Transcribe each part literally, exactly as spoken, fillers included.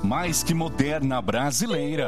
mais que moderna brasileira.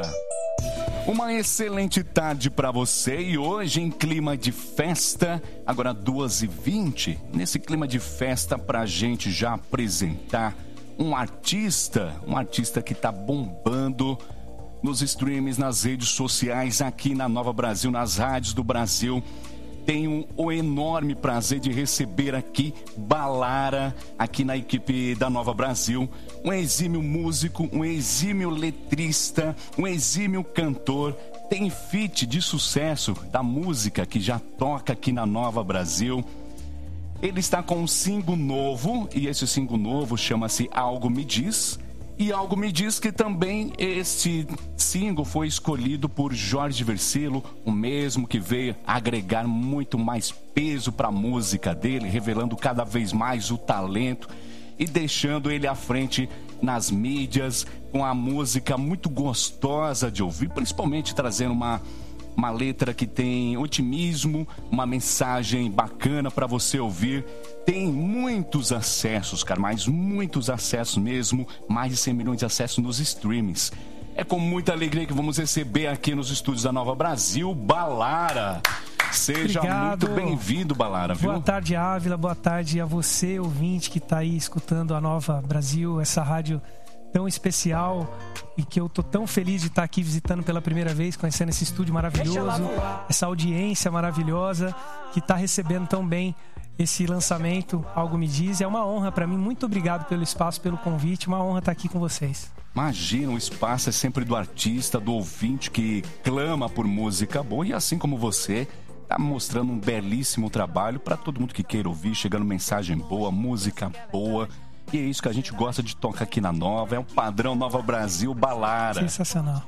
Uma excelente tarde para você e hoje em clima de festa, agora duas e vinte, nesse clima de festa pra gente já apresentar um artista, um artista que tá bombando nos streams, nas redes sociais, aqui na Nova Brasil, nas rádios do Brasil. Tenho o enorme prazer de receber aqui Balara, aqui na equipe da Nova Brasil. Um exímio músico, um exímio letrista, um exímio cantor. Tem feat de sucesso da música que já toca aqui na Nova Brasil. Ele está com um single novo, e esse single novo chama-se Algo Me Diz. E algo me diz que também este single foi escolhido por Jorge Vercillo, o mesmo que veio agregar muito mais peso para a música dele, revelando cada vez mais o talento e deixando ele à frente nas mídias, com a música muito gostosa de ouvir, principalmente trazendo uma, uma letra que tem otimismo, uma mensagem bacana para você ouvir. Tem muitos acessos, cara, mas muitos acessos mesmo, mais de cem milhões de acessos nos streamings. É com muita alegria que vamos receber aqui nos estúdios da Nova Brasil, Balara. Seja Obrigado. Muito bem-vindo, Balara, viu? Boa tarde, Ávila, boa tarde a você, ouvinte, que está aí escutando a Nova Brasil, essa rádio tão especial e que eu tô tão feliz de estar aqui visitando pela primeira vez, conhecendo esse estúdio maravilhoso, essa audiência maravilhosa que está recebendo tão bem esse lançamento, Algo Me Diz. É uma honra para mim. Muito obrigado pelo espaço, pelo convite. Uma honra estar aqui com vocês. Imagina, o espaço é sempre do artista, do ouvinte que clama por música boa. E assim como você, está mostrando um belíssimo trabalho para todo mundo que queira ouvir, chegando mensagem boa, música boa. E é isso que a gente gosta de tocar aqui na Nova. É um padrão Nova Brasil, Balara. Sensacional.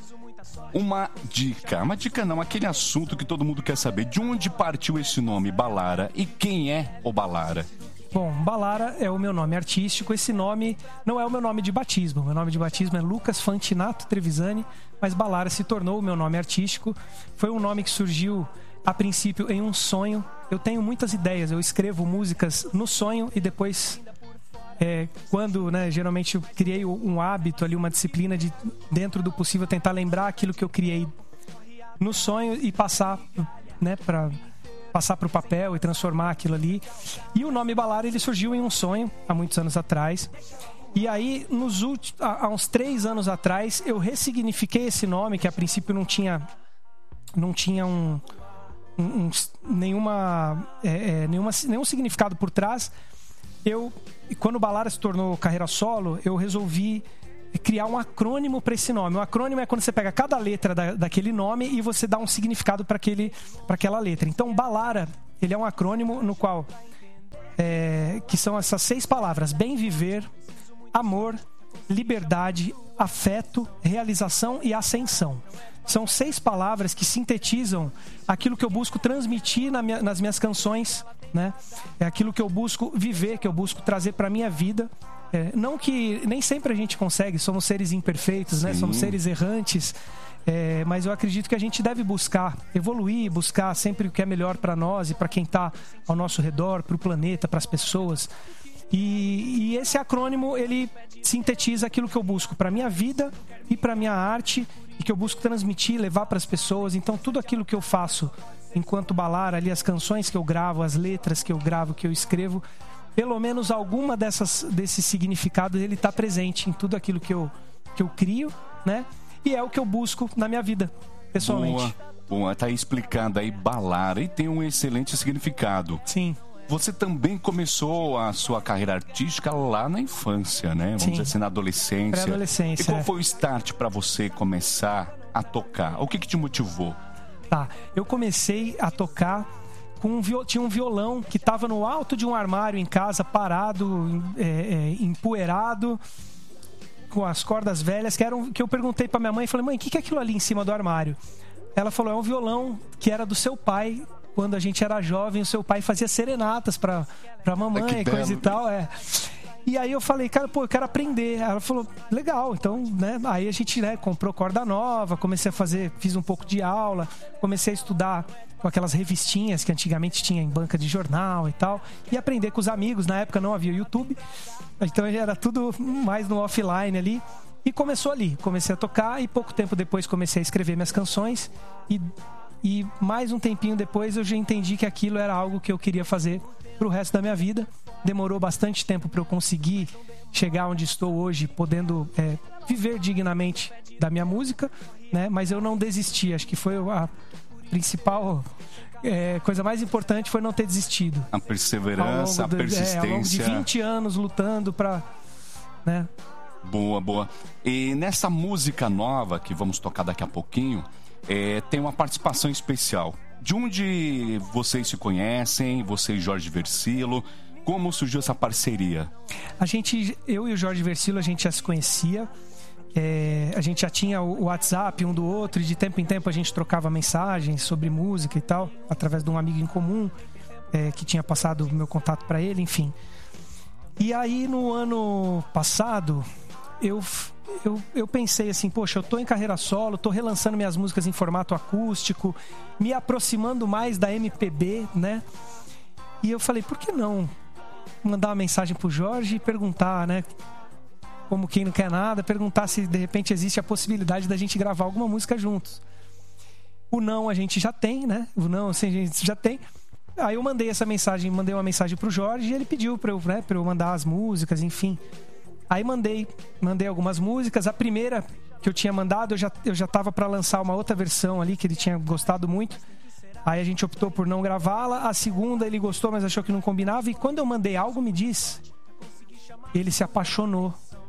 Uma dica, uma dica não, aquele assunto que todo mundo quer saber. De onde partiu esse nome, Balara? E quem é o Balara? Bom, Balara é o meu nome artístico. Esse nome não é o meu nome de batismo. Meu nome de batismo é Lucas Fantinato Trevisani, mas Balara se tornou o meu nome artístico. Foi um nome que surgiu, a princípio, em um sonho. Eu tenho muitas ideias, eu escrevo músicas no sonho e depois... É, quando, né, geralmente eu criei um hábito ali, uma disciplina de, dentro do possível, tentar lembrar aquilo que eu criei no sonho e passar, né, para passar para o papel e transformar aquilo ali. E o nome Balara, ele surgiu em um sonho há muitos anos atrás. E aí, nos últimos, há uns três anos atrás, eu ressignifiquei esse nome, que a princípio não tinha, não tinha um, um, um nenhuma, é, é, nenhuma, nenhum significado por trás. Eu, quando o Balara se tornou carreira solo, eu resolvi criar um acrônimo para esse nome. Um acrônimo é quando você pega cada letra da, daquele nome e você dá um significado para aquela letra. Então, Balara, ele é um acrônimo no qual, é, que são essas seis palavras: bem viver, amor, liberdade, afeto, realização e ascensão. São seis palavras que sintetizam aquilo que eu busco transmitir na minha, nas minhas canções, né? É aquilo que eu busco viver, que eu busco trazer para minha vida. É, não que nem sempre a gente consegue, somos seres imperfeitos, né? Somos seres errantes, é, mas eu acredito que a gente deve buscar evoluir, buscar sempre o que é melhor para nós e para quem está ao nosso redor, para o planeta, para as pessoas. E, e esse acrônimo, ele sintetiza aquilo que eu busco para minha vida e para minha arte, e que eu busco transmitir, levar para as pessoas. Então, tudo aquilo que eu faço enquanto Balara, ali as canções que eu gravo, as letras que eu gravo, que eu escrevo, pelo menos alguma dessas, desses significados, ele está presente em tudo aquilo que eu, que eu crio, né? E é o que eu busco na minha vida, pessoalmente. Boa, boa, tá aí explicando aí, Balara, e tem um excelente significado. Sim. Você também começou a sua carreira artística lá na infância, né? Vamos Sim. dizer assim, na adolescência. Pré-adolescência. E qual é. foi o start para você começar a tocar? O que que te motivou? Tá, eu comecei a tocar com um viol... tinha um violão que estava no alto de um armário em casa, parado, é, é, empoeirado, com as cordas velhas, que, eram... que eu perguntei para minha mãe, falei: mãe, o que que é aquilo ali em cima do armário? Ela falou: é um violão que era do seu pai. Quando a gente era jovem, o seu pai fazia serenatas pra, pra mamãe e coisa e tal, é. E aí eu falei: cara, pô, eu quero aprender. Ela falou: legal, então, né? Aí a gente, né, comprou corda nova, comecei a fazer, fiz um pouco de aula, comecei a estudar com aquelas revistinhas que antigamente tinha em banca de jornal e tal, e aprender com os amigos. Na época não havia YouTube, então era tudo mais no offline ali. E começou ali, comecei a tocar e pouco tempo depois comecei a escrever minhas canções e, e mais um tempinho depois eu já entendi que aquilo era algo que eu queria fazer pro resto da minha vida. Demorou bastante tempo para eu conseguir chegar onde estou hoje, podendo é, viver dignamente da minha música, né? Mas eu não desisti, acho que foi a principal é, coisa mais importante foi não ter desistido. A perseverança, a de, persistência. É, ao longo de vinte anos lutando para, né? Boa, boa. E nessa música nova que vamos tocar daqui a pouquinho, é, tem uma participação especial. De onde vocês se conhecem, você e Jorge Versilo? Como surgiu essa parceria? A gente, eu e o Jorge Versilo, a gente já se conhecia. É, a gente já tinha o WhatsApp um do outro e de tempo em tempo a gente trocava mensagens sobre música e tal, através de um amigo em comum é, que tinha passado o meu contato para ele, enfim. E aí no ano passado eu, eu, eu pensei assim, poxa, eu tô em carreira solo, tô relançando minhas músicas em formato acústico, me aproximando mais da M P B, né? E eu falei, por que não mandar uma mensagem pro Jorge e perguntar, né? Como quem não quer nada, perguntar se de repente existe a possibilidade da gente gravar alguma música juntos. O não a gente já tem, né? O não assim, a gente já tem. Aí eu mandei essa mensagem, mandei uma mensagem pro Jorge e ele pediu pra eu, né, pra eu mandar as músicas, enfim. Aí mandei, mandei algumas músicas. A primeira que eu tinha mandado, eu já, eu já tava pra lançar uma outra versão ali que ele tinha gostado muito. Aí a gente optou por não gravá-la. A segunda ele gostou, mas achou que não combinava. E quando eu mandei Algo Me Diz, ele se apaixonou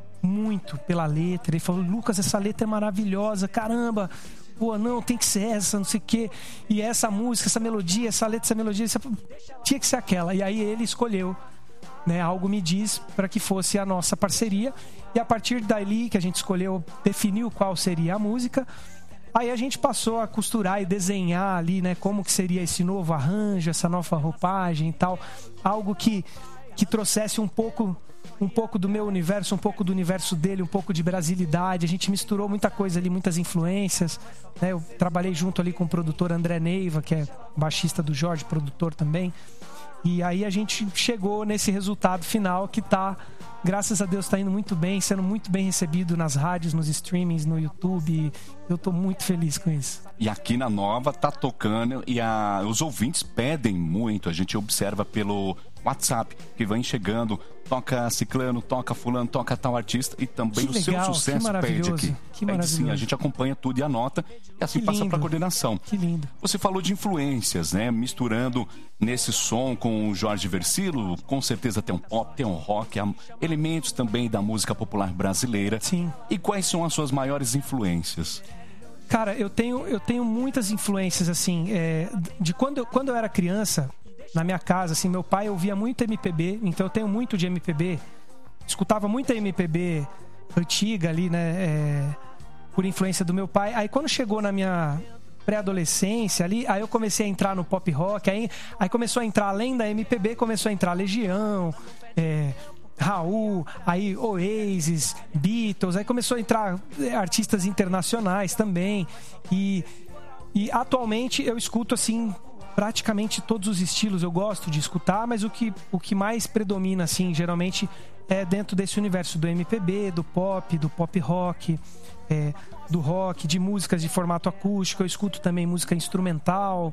muito pela letra. Ele falou, Lucas, essa letra é maravilhosa, caramba, pô, não, tem que ser essa, não sei o quê. E essa música, essa melodia, essa letra, essa melodia, essa... tinha que ser aquela. E aí ele escolheu, né, Algo Me Diz, para que fosse a nossa parceria. E a partir dali que a gente escolheu, definiu qual seria a música. Aí a gente passou a costurar e desenhar ali, né, como que seria esse novo arranjo, essa nova roupagem e tal. Algo que, que trouxesse um pouco... um pouco do meu universo, um pouco do universo dele, um pouco de brasilidade. A gente misturou muita coisa ali, muitas influências, né? Eu trabalhei junto ali com o produtor André Neiva, que é baixista do Jorge, produtor também. E aí a gente chegou nesse resultado final que tá, graças a Deus, tá indo muito bem, sendo muito bem recebido nas rádios, nos streamings, no YouTube. Eu tô muito feliz com isso. E aqui na Nova tá tocando e a, os ouvintes pedem muito. A gente observa pelo WhatsApp que vem chegando, toca ciclano, toca fulano, toca tal artista e também que o legal, seu sucesso pede aqui. Que pede sim, a gente acompanha tudo e anota e assim que passa lindo, para coordenação. Que lindo. Você falou de influências, né? Misturando nesse som com o Jorge Versilo, com certeza tem um pop, tem um rock, elementos também da música popular brasileira. Sim. E quais são as suas maiores influências? Cara, eu tenho, eu tenho muitas influências, assim, é, de quando eu, quando eu era criança, na minha casa, assim, meu pai ouvia muito M P B, então eu tenho muito de M P B, escutava muita M P B antiga ali, né, é, por influência do meu pai. Aí quando chegou na minha pré-adolescência ali, aí eu comecei a entrar no pop rock, aí, aí começou a entrar, além da M P B, começou a entrar Legião, é, Raul, aí Oasis, Beatles, aí começou a entrar artistas internacionais também. E, e atualmente eu escuto assim praticamente todos os estilos. Eu gosto de escutar, mas o que, o que mais predomina assim geralmente é dentro desse universo do M P B, do pop, do pop rock, é, do rock, de músicas de formato acústico. Eu escuto também música instrumental.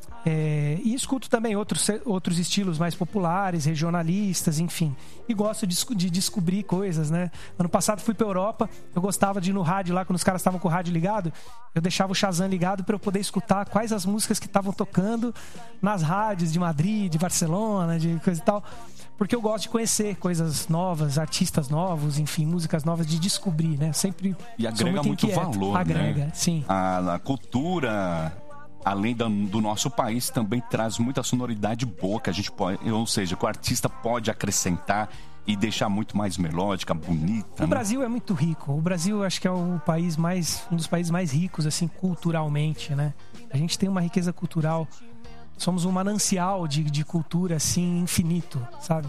É, e escuto também outros, outros estilos mais populares, regionalistas, enfim. E gosto de, de descobrir coisas, né? Ano passado fui pra Europa, eu gostava de ir no rádio lá, quando os caras estavam com o rádio ligado, eu deixava o Shazam ligado para eu poder escutar quais as músicas que estavam tocando nas rádios de Madrid, de Barcelona, de coisa e tal. Porque eu gosto de conhecer coisas novas, artistas novos, enfim, músicas novas, de descobrir, né? Sempre e agrega muito, muito valor, agrega, né? Sim. A, a cultura, além do, do nosso país, também traz muita sonoridade boa que a gente pode, ou seja, que o artista pode acrescentar e deixar muito mais melódica, bonita. O né? Brasil é muito rico. O Brasil, acho que é o país mais, um dos países mais ricos, assim, culturalmente, né? A gente tem uma riqueza cultural. Somos um manancial de, de cultura, assim, infinito, sabe?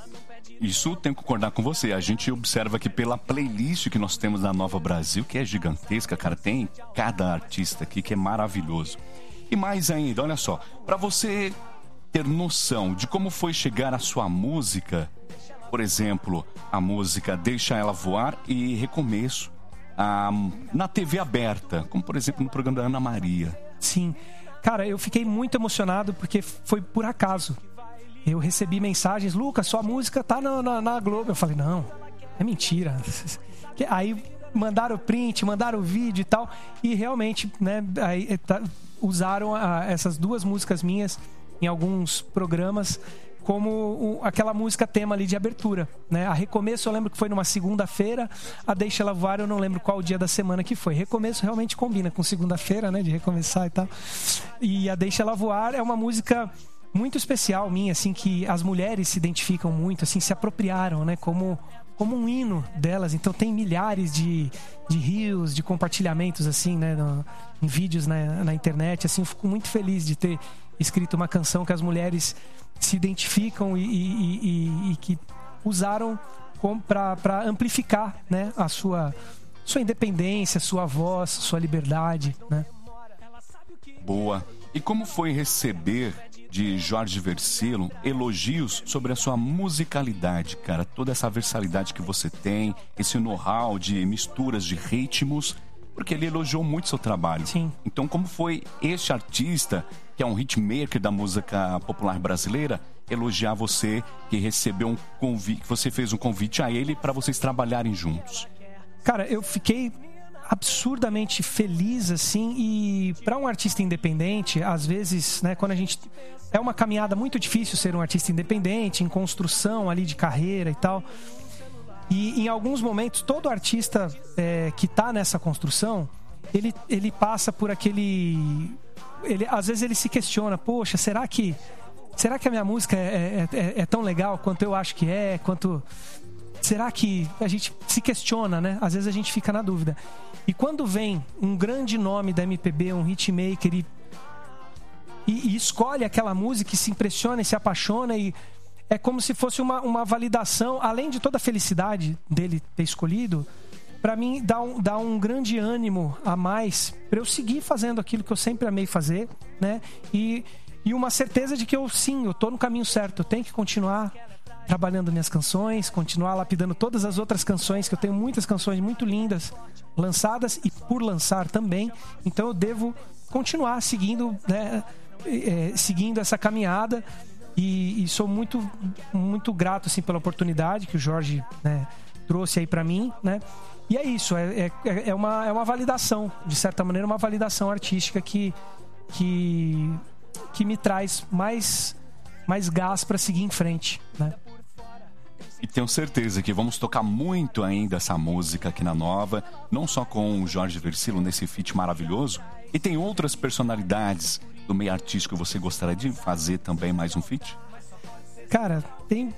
Isso tenho que concordar com você. A gente observa que pela playlist que nós temos na Nova Brasil, que é gigantesca, cara, tem cada artista aqui que é maravilhoso. E mais ainda, olha só, para você ter noção de como foi chegar a sua música, por exemplo, a música Deixa Ela Voar e Recomeço, ah, na T V aberta, como por exemplo no programa da Ana Maria. Sim. Cara, eu fiquei muito emocionado porque foi por acaso. Eu recebi mensagens, Lucas, sua música tá na, na, na Globo. Eu falei, não, é mentira. Aí mandaram o print, mandaram o vídeo e tal. E realmente, né, aí, tá, usaram a, essas duas músicas minhas em alguns programas como o, aquela música tema ali de abertura, né? A Recomeço eu lembro que foi numa segunda-feira, a Deixa Ela Voar eu não lembro qual dia da semana que foi. Recomeço realmente combina com segunda-feira, né? De recomeçar e tal. E a Deixa Ela Voar é uma música muito especial minha, assim, que as mulheres se identificam muito, assim, se apropriaram, né? Como, como um hino delas. Então tem milhares de, de reels, de compartilhamentos, assim, né? No, em vídeos na, na internet, assim. Eu fico muito feliz de ter escrito uma canção que as mulheres se identificam e, e, e, e que usaram para amplificar, né, a sua, sua independência, sua voz, sua liberdade, né? Boa. E como foi receber de Jorge Vercillo elogios sobre a sua musicalidade, cara? Toda essa versatilidade que você tem, esse know-how de misturas de ritmos, porque ele elogiou muito seu trabalho. Sim. Então, como foi este artista, que é um hitmaker da música popular brasileira, elogiar você, que recebeu um convite, que você fez um convite a ele para vocês trabalharem juntos? Cara, eu fiquei absurdamente feliz, assim, e para um artista independente, às vezes, né, quando a gente... É uma caminhada muito difícil ser um artista independente, em construção ali de carreira e tal. E em alguns momentos, todo artista é, que está nessa construção, ele, ele passa por aquele... Ele, às vezes ele se questiona, poxa, será que, será que a minha música é, é, é, é tão legal quanto eu acho que é? Quanto, será que a gente se questiona, né? Às vezes a gente fica na dúvida. E quando vem um grande nome da M P B, um hitmaker, e, e, e escolhe aquela música e se impressiona e se apaixona, e é como se fosse uma, uma validação, além de toda a felicidade dele ter escolhido, para mim dá um, dá um grande ânimo a mais para eu seguir fazendo aquilo que eu sempre amei fazer, né? E, e uma certeza de que eu, sim, eu tô no caminho certo. Eu tenho que continuar trabalhando minhas canções, continuar lapidando todas as outras canções, que eu tenho muitas canções muito lindas lançadas e por lançar também. Então eu devo continuar seguindo, né, é, seguindo essa caminhada. E, e sou muito, muito grato, assim, pela oportunidade que o Jorge, né, trouxe aí para mim, né? E é isso, é, é, é, uma, é uma validação, de certa maneira, uma validação artística que, que, que me traz mais, mais gás para seguir em frente, né? E tenho certeza que vamos tocar muito ainda essa música aqui na Nova, não só com o Jorge Vercillo nesse feat maravilhoso, e tem outras personalidades do meio artístico que você gostaria de fazer também mais um feat? Cara, tem